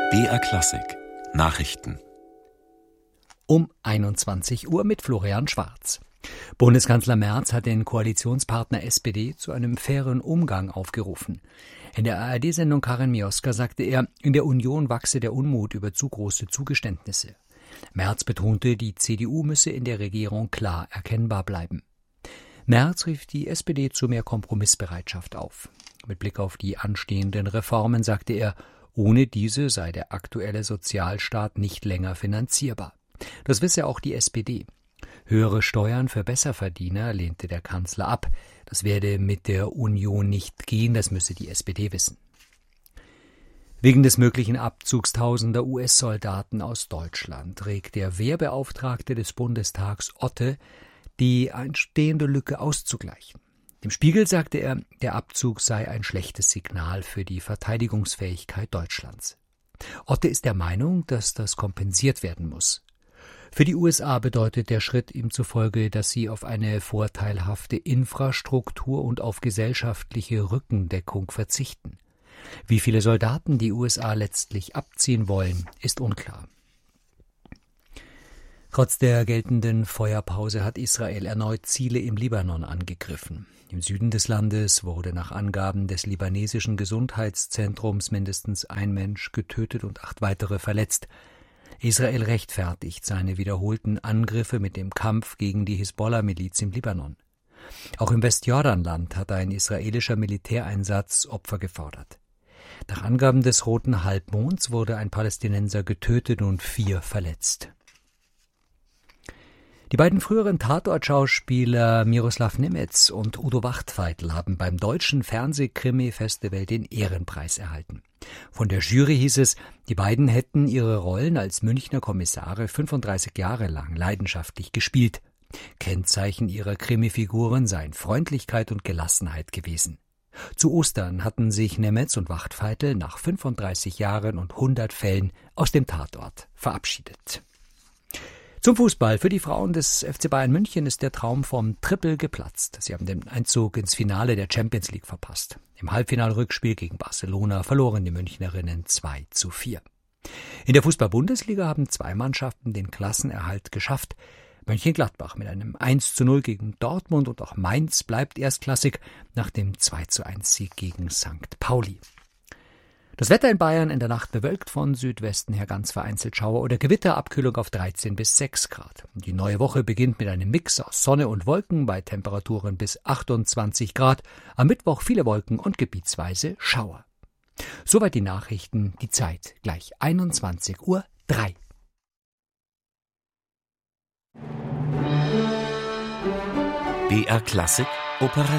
BR Klassik Nachrichten um 21 Uhr mit Florian Schwarz. Bundeskanzler Merz hat den Koalitionspartner SPD zu einem fairen Umgang aufgerufen. In der ARD-Sendung Karin Mioska sagte er, in der Union wachse der Unmut über zu große Zugeständnisse. Merz betonte, die CDU müsse in der Regierung klar erkennbar bleiben. Merz rief die SPD zu mehr Kompromissbereitschaft auf. Mit Blick auf die anstehenden Reformen sagte er, ohne diese sei der aktuelle Sozialstaat nicht länger finanzierbar. Das wisse auch die SPD. Höhere Steuern für Besserverdiener lehnte der Kanzler ab. Das werde mit der Union nicht gehen, das müsse die SPD wissen. Wegen des möglichen Abzugs tausender US-Soldaten aus Deutschland regt der Wehrbeauftragte des Bundestags Otte, die entstehende Lücke auszugleichen. Dem Spiegel sagte er, der Abzug sei ein schlechtes Signal für die Verteidigungsfähigkeit Deutschlands. Otte ist der Meinung, dass das kompensiert werden muss. Für die USA bedeutet der Schritt ihm zufolge, dass sie auf eine vorteilhafte Infrastruktur und auf gesellschaftliche Rückendeckung verzichten. Wie viele Soldaten die USA letztlich abziehen wollen, ist unklar. Trotz der geltenden Feuerpause hat Israel erneut Ziele im Libanon angegriffen. Im Süden des Landes wurde nach Angaben des libanesischen Gesundheitszentrums mindestens ein Mensch getötet und 8 weitere verletzt. Israel rechtfertigt seine wiederholten Angriffe mit dem Kampf gegen die Hisbollah-Miliz im Libanon. Auch im Westjordanland hat ein israelischer Militäreinsatz Opfer gefordert. Nach Angaben des Roten Halbmonds wurde ein Palästinenser getötet und 4 verletzt. Die beiden früheren Tatort-Schauspieler Miroslav Nemetz und Udo Wachtfeitel haben beim Deutschen Fernsehkrimi-Festival den Ehrenpreis erhalten. Von der Jury hieß es, die beiden hätten ihre Rollen als Münchner Kommissare 35 Jahre lang leidenschaftlich gespielt. Kennzeichen ihrer Krimifiguren seien Freundlichkeit und Gelassenheit gewesen. Zu Ostern hatten sich Nemetz und Wachtfeitel nach 35 Jahren und 100 Fällen aus dem Tatort verabschiedet. Zum Fußball. Für die Frauen des FC Bayern München ist der Traum vom Triple geplatzt. Sie haben den Einzug ins Finale der Champions League verpasst. Im Halbfinalrückspiel gegen Barcelona verloren die Münchnerinnen 2:4. In der Fußball-Bundesliga haben 2 Mannschaften den Klassenerhalt geschafft. Mönchengladbach mit einem 1:0 gegen Dortmund und auch Mainz bleibt erstklassig nach dem 2:1 gegen St. Pauli. Das Wetter in Bayern in der Nacht bewölkt, von Südwesten her ganz vereinzelt Schauer oder Gewitter, Abkühlung auf 13 bis 6 Grad. Die neue Woche beginnt mit einem Mix aus Sonne und Wolken bei Temperaturen bis 28 Grad. Am Mittwoch viele Wolken und gebietsweise Schauer. Soweit die Nachrichten, die Zeit gleich 21:03 Uhr. BR Klassik Opera